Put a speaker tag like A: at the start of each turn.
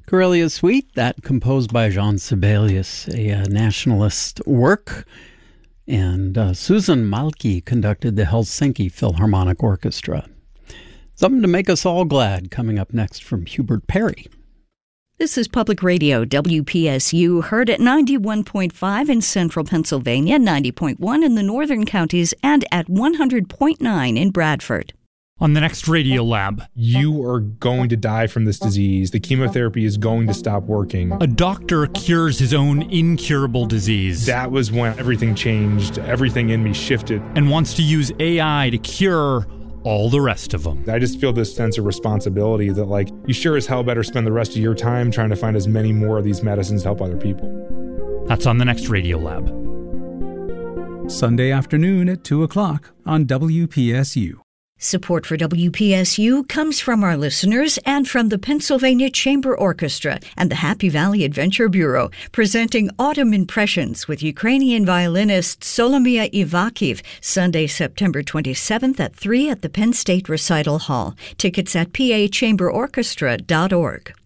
A: Karelia Suite, that composed by Jean Sibelius, a nationalist work. And Susan Malki conducted the Helsinki Philharmonic Orchestra. Something to make us all glad coming up next from Hubert Perry.
B: This is Public Radio, WPSU, heard at 91.5 in central Pennsylvania, 90.1 in the northern counties, and at 100.9 in Bradford.
C: On the next Radio Lab.
D: You are going to die from this disease. The chemotherapy is going to stop working.
C: A doctor cures his own incurable disease.
D: That was when everything changed. Everything in me shifted.
C: And wants to use AI to cure all the rest of them.
D: I just feel this sense of responsibility that, you sure as hell better spend the rest of your time trying to find as many more of these medicines to help other people.
C: That's on the next Radio Lab.
E: Sunday afternoon at 2 o'clock on WPSU.
B: Support for WPSU comes from our listeners and from the Pennsylvania Chamber Orchestra and the Happy Valley Adventure Bureau, presenting Autumn Impressions with Ukrainian violinist Solomia Ivakiv, Sunday, September 27th at 3 at the Penn State Recital Hall. Tickets at pachamberorchestra.org.